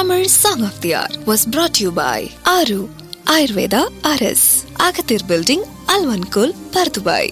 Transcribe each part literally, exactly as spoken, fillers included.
Tamil Song of the Hour was brought to you by Aru Ayurveda R S, Agathir Building, Alvankul, Pardubai.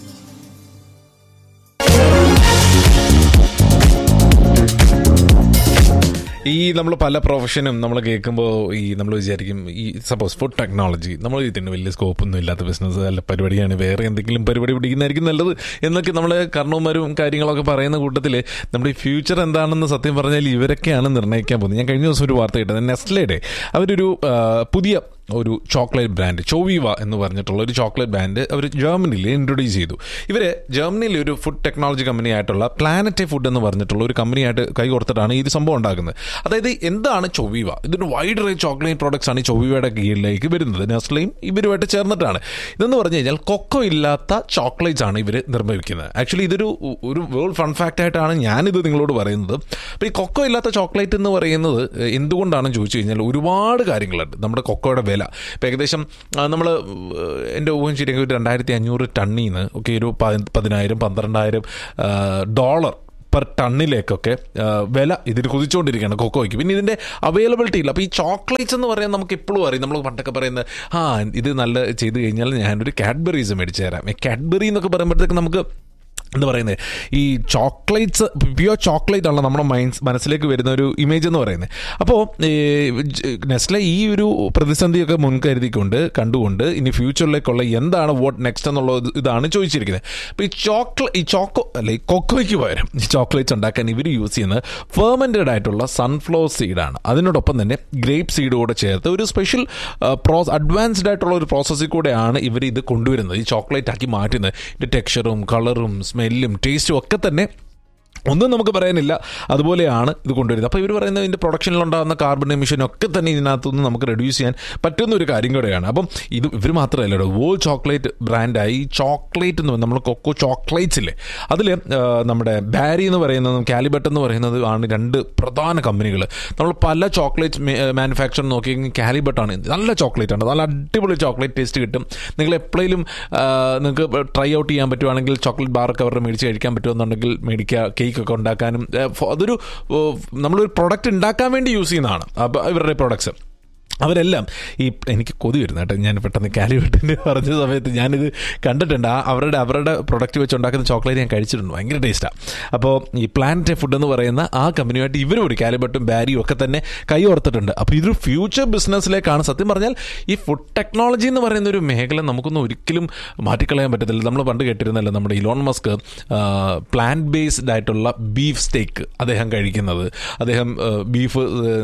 ഈ നമ്മൾ പല പ്രൊഫഷനും നമ്മൾ കേൾക്കുമ്പോൾ ഈ നമ്മൾ വിചാരിക്കും ഈ സപ്പോസ് ഫുഡ് ടെക്നോളജി നമ്മൾ ഇതിന് വലിയ സ്കോപ്പൊന്നും ഇല്ലാത്ത ബിസിനസ് അല്ല പരിപാടിയാണ്, വേറെ എന്തെങ്കിലും പരിപാടി പിടിക്കുന്നതായിരിക്കും നല്ലത് എന്നൊക്കെ നമ്മൾ കർണവന്മാരും കാര്യങ്ങളൊക്കെ പറയുന്ന കൂട്ടത്തിൽ നമ്മുടെ ഈ ഫ്യൂച്ചർ എന്താണെന്ന് സത്യം പറഞ്ഞാൽ ഇവരൊക്കെയാണ് നിർണ്ണയിക്കാൻ പോകുന്നത്. ഞാൻ കഴിഞ്ഞ ദിവസം ഒരു വാർത്ത കേട്ടത്, നെസ്ലയുടെ അവരൊരു പുതിയ ഒരു ചോക്ലേറ്റ് ബ്രാൻഡ് ചോവീവ എന്ന് പറഞ്ഞിട്ടുള്ള ഒരു ചോക്ലേറ്റ് ബ്രാൻഡ് അവർ ജർമ്മനിയിൽ ഇൻട്രൊഡ്യൂസ് ചെയ്തു. ഇവർ ജർമ്മനിയിലെ ഒരു ഫുഡ് ടെക്നോളജി കമ്പനി ആയിട്ടുള്ള പ്ലാനറ്റ് ഫുഡ് എന്ന് പറഞ്ഞിട്ടുള്ള ഒരു കമ്പനിയായിട്ട് കൈ കൊടുത്തിട്ടാണ് ഈ സംഭവം ഉണ്ടാക്കുന്നത്. അതായത് എന്താണ് ചോവീവ? ഇതൊരു വൈഡ് റേഞ്ച് ചോക്ലേറ്റ് പ്രോഡക്ട്സ് ആണ് ഈ ചോവീവയുടെ കീഴിലേക്ക് വരുന്നത്. നെസ്ലയും ഇവരുമായിട്ട് ചേർന്നിട്ടാണ്. ഇതെന്ന് പറഞ്ഞു കഴിഞ്ഞാൽ കൊക്കോ ഇല്ലാത്ത ചോക്ലേറ്റ്സ് ആണ് ഇവർ നിർമ്മിക്കുന്നത്. ആക്ച്വലി ഇതൊരു ഒരു വേൾഡ് ഫൺ ഫാക്റ്റ് ആയിട്ടാണ് ഞാനിത് നിങ്ങളോട് പറയുന്നത്. അപ്പോൾ ഈ കൊക്കോ ഇല്ലാത്ത ചോക്ലേറ്റ് എന്ന് പറയുന്നത് എന്തുകൊണ്ടാണെന്ന് ചോദിച്ചു കഴിഞ്ഞാൽ ഒരുപാട് കാര്യങ്ങളുണ്ട്. നമ്മുടെ കൊക്കോയുടെ വില ഇപ്പം ഏകദേശം നമ്മൾ എൻ്റെ ഊഹം ശരിയെങ്കിൽ ഒരു രണ്ടായിരത്തി അഞ്ഞൂറ് ടണ്ണിൽ നിന്ന് ഒക്കെ ഒരു പതിനായിരം പന്ത്രണ്ടായിരം ഡോളർ പെർ ടണ്ണിലേക്കൊക്കെ വില ഇതിന് കുതിച്ചുകൊണ്ടിരിക്കുകയാണ് കൊക്കോയ്ക്ക്. പിന്നെ ഇതിൻ്റെ അവൈലബിലിറ്റി ഇല്ല. അപ്പോൾ ഈ ചോക്ലേറ്റ്സ് എന്ന് പറയാൻ നമുക്ക് എപ്പോഴും അറിയാം. നമ്മൾ പണ്ടൊക്കെ പറയുന്നത് ആ ഇത് നല്ല ചെയ്ത് കഴിഞ്ഞാൽ ഞാനൊരു കാഡ്ബറീസ് മേടിച്ച് തരാം. കാഡ്ബറി എന്നൊക്കെ പറയുമ്പോഴത്തേക്ക് നമുക്ക് എന്താ പറയുന്നത്, ഈ ചോക്ലേറ്റ്സ് പ്യുവർ ചോക്ലേറ്റ് ആണല്ലോ നമ്മുടെ മൈൻഡ് മനസ്സിലേക്ക് വരുന്ന ഒരു ഇമേജ് എന്ന് പറയുന്നത്. അപ്പോൾ നെസ്ലെ ഈ ഒരു പ്രതിസന്ധിയൊക്കെ മുൻകരുതിക്കൊണ്ട് കണ്ടുകൊണ്ട് ഇനി ഫ്യൂച്ചറിലേക്കുള്ള എന്താണ് വാട്ട് നെക്സ്റ്റ് എന്നുള്ള ഇതാണ് ചോദിച്ചിരിക്കുന്നത്. അപ്പോൾ ഈ ചോക്ലേ ഈ ചോക്കോ അല്ലെ ഈ കൊക്കോയ്ക്ക് പകരം ഈ ചോക്ലേറ്റ്സ് ഉണ്ടാക്കാൻ ഇവർ യൂസ് ചെയ്യുന്നത് ഫെർമെൻറ്റഡ് ആയിട്ടുള്ള സൺഫ്ലവർ സീഡാണ്. അതിനോടൊപ്പം തന്നെ ഗ്രേപ്പ് സീഡ് കൂടെ ചേർത്ത് ഒരു സ്പെഷ്യൽ പ്രോസ് അഡ്വാൻസ്ഡ് ആയിട്ടുള്ള ഒരു പ്രോസസ്സിൽ കൂടെയാണ് ഇവർ ഇത് കൊണ്ടുവരുന്നത്, ഈ ചോക്ലേറ്റ് ആക്കി മാറ്റുന്നത്. ഇതിൻ്റെ ടെക്സ്ചറും കളറും സ്മെല്ലും ടേസ്റ്റും ഒക്കെ തന്നെ ഒന്നും നമുക്ക് പറയാനില്ല. അതുപോലെയാണ് ഇത് കൊണ്ടുവരുന്നത്. അപ്പോൾ ഇവർ പറയുന്നത് ഇതിൻ്റെ പ്രൊഡക്ഷനിലുണ്ടാകുന്ന കാർബൺ എമിഷൻ ഒക്കെ തന്നെ ഇതിനകത്തുനിന്ന് നമുക്ക് റെഡ്യൂസ് ചെയ്യാൻ പറ്റുന്ന ഒരു കാര്യം കൂടെയാണ്. അപ്പം ഇത് ഇവർ മാത്രമല്ല, വേൾഡ് ചോക്ലേറ്റ് ബ്രാൻഡായി ചോക്ലേറ്റ് എന്ന് നമ്മൾ കൊക്കോ ചോക്ലേറ്റ്സ് ഇല്ലേ, അതിൽ നമ്മുടെ ബാരി എന്ന് പറയുന്നതും കാലിബട്ട് എന്ന് പറയുന്നത് ആണ് രണ്ട് പ്രധാന കമ്പനികൾ. നമ്മൾ പല ചോക്ലേറ്റ് മാനുഫാക്ചർ നോക്കിയെങ്കിൽ കാലിബട്ടാണ് നല്ല ചോക്ലേറ്റ് ആണ്, നല്ല അടിപൊളി ചോക്ലേറ്റ് ടേസ്റ്റ് കിട്ടും. നിങ്ങൾ എപ്പോഴേലും നിങ്ങൾക്ക് ട്രൈ ഔട്ട് ചെയ്യാൻ പറ്റുവാണെങ്കിൽ ചോക്ലേറ്റ് ബാറൊക്കെ അവരുടെ മേടിച്ച് കഴിക്കാൻ പറ്റുമെന്നുണ്ടെങ്കിൽ മേടിക്കുക. കേക്ക് ഒക്കെ ഉണ്ടാക്കാനും അതൊരു നമ്മളൊരു പ്രൊഡക്റ്റ് ഉണ്ടാക്കാൻ വേണ്ടി യൂസ് ചെയ്യുന്നതാണ് അപ്പോൾ ഇവരുടെ പ്രൊഡക്ട്സ് അവരെല്ലാം. ഈ എനിക്ക് കൊതി വരുന്ന കേട്ടോ, ഞാൻ പെട്ടെന്ന് കാലിബട്ടിൻ്റെ പറഞ്ഞ സമയത്ത് ഞാനിത് കണ്ടിട്ടുണ്ട്. ആ അവരുടെ അവരുടെ പ്രൊഡക്റ്റ് വെച്ച് ഉണ്ടാക്കുന്ന ചോക്ലേറ്റ് ഞാൻ കഴിച്ചിട്ടുണ്ട്, ഭയങ്കര ടേസ്റ്റാണ്. അപ്പോൾ ഈ പ്ലാനറ്റ് ഫുഡ് എന്ന് പറയുന്ന ആ കമ്പനിയുമായിട്ട് ഇവരും ഒരു കാലിബട്ടും ബാരിയും ഒക്കെ തന്നെ കൈ ഓർത്തിട്ടുണ്ട്. അപ്പോൾ ഇതൊരു ഫ്യൂച്ചർ ബിസിനസ്സിലേക്കാണ്. സത്യം പറഞ്ഞാൽ ഈ ഫുഡ് ടെക്നോളജി എന്ന് പറയുന്ന ഒരു മേഖല നമുക്കൊന്നും ഒരിക്കലും മാറ്റിക്കളയാൻ പറ്റത്തില്ല. നമ്മൾ പണ്ട് കേട്ടിരുന്നല്ലോ നമ്മുടെ ഇലോൺ മസ്ക് പ്ലാന്റ് ബേസ്ഡ് ആയിട്ടുള്ള ബീഫ് സ്റ്റേക്ക് അദ്ദേഹം കഴിക്കുന്നത്. അദ്ദേഹം ബീഫ്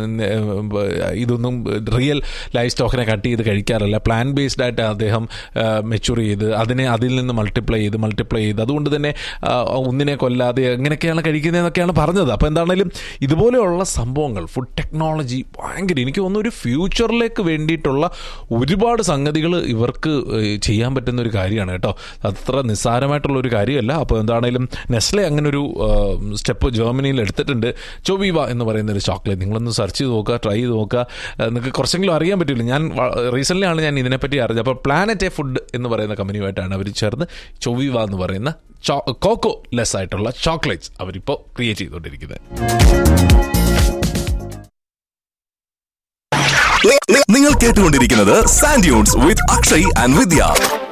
ഇതൊന്നും റിയൽ ലൈഫ് സ്റ്റോക്കിനെ കട്ട് ചെയ്ത് കഴിക്കാറില്ല. പ്ലാൻ ബേസ്ഡ് ആയിട്ട് അദ്ദേഹം മെച്യൂർ ചെയ്ത് അതിനെ അതിൽ നിന്ന് മൾട്ടിപ്ലൈ ചെയ്ത് മൾട്ടിപ്ലൈ ചെയ്ത് അതുകൊണ്ട് തന്നെ ഒന്നിനെ കൊല്ലാതെ എങ്ങനെയൊക്കെയാണ് കഴിക്കുന്നതെന്നൊക്കെയാണ് പറഞ്ഞത്. അപ്പോൾ എന്താണെങ്കിലും ഇതുപോലെയുള്ള സംഭവങ്ങൾ ഫുഡ് ടെക്നോളജി ഭയങ്കര എനിക്ക് തോന്നുന്നു ഒരു ഫ്യൂച്ചറിലേക്ക് വേണ്ടിയിട്ടുള്ള ഒരുപാട് സംഗതികൾ ഇവർക്ക് ചെയ്യാൻ പറ്റുന്ന ഒരു കാര്യമാണ് കേട്ടോ. അത്ര നിസ്സാരമായിട്ടുള്ളൊരു കാര്യമല്ല. അപ്പോൾ എന്താണെങ്കിലും നെസ്ലെ അങ്ങനെ ഒരു സ്റ്റെപ്പ് ജർമ്മനിയിൽ എടുത്തിട്ടുണ്ട്. ചോവീവ എന്ന് പറയുന്ന ഒരു ചോക്ലേറ്റ് നിങ്ങളൊന്ന് സെർച്ച് ചെയ്ത് നോക്കുക, ട്രൈ ചെയ്ത് നോക്കുക. നിങ്ങൾക്ക് കുറച്ചെങ്കിലും അറിയാൻ പറ്റില്ല. ഞാൻ റീസെൻ്റ്ലി ആണ് ഞാൻ ഇതിനെപ്പറ്റി അറിഞ്ഞത്. അപ്പോൾ പ്ലാനറ്റ് ഫുഡ് എന്ന് പറയുന്ന കമ്പനിയുമായിട്ടാണ് അവർ ചേർന്ന് ചോവീവ എന്ന് പറയുന്ന കോക്കോ ലെസ് ആയിട്ടുള്ള ചോക്ലേറ്റ്സ് അവരിപ്പോൾ ക്രിയേറ്റ് ചെയ്തുകൊണ്ടിരിക്കുന്നത്. നിങ്ങൾ കേട്ടുകൊണ്ടിരിക്കുന്നത് sand dunes with Akshay and Vidya.